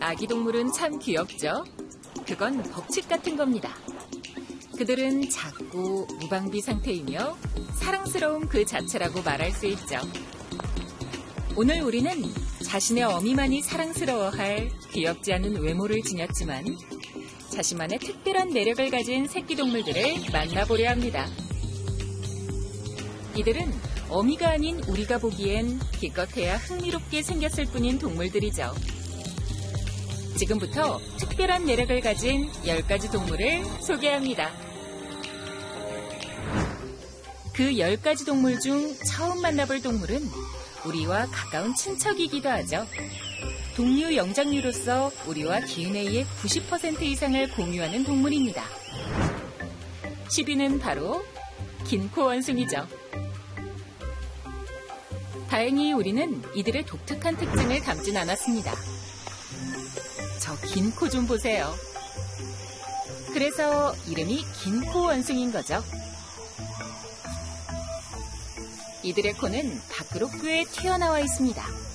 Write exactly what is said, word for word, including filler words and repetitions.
아기 동물은 참 귀엽죠? 그건 법칙 같은 겁니다. 그들은 작고 무방비 상태이며 사랑스러움 그 자체라고 말할 수 있죠. 오늘 우리는 자신의 어미만이 사랑스러워할 귀엽지 않은 외모를 지녔지만 자신만의 특별한 매력을 가진 새끼 동물들을 만나보려 합니다. 이들은 어미가 아닌 우리가 보기엔 기껏해야 흥미롭게 생겼을 뿐인 동물들이죠. 지금부터 특별한 매력을 가진 열 가지 동물을 소개합니다. 그 열 가지 동물 중 처음 만나볼 동물은 우리와 가까운 친척이기도 하죠. 동류 영장류로서 우리와 디엔에이의 구십 퍼센트 이상을 공유하는 동물입니다. 십 위는 바로 긴코 원숭이죠. 다행히 우리는 이들의 독특한 특징을 담진 않았습니다. 저 긴 코 좀 보세요. 그래서 이름이 긴코 원숭이인 거죠. 이들의 코는 밖으로 꽤 튀어나와 있습니다.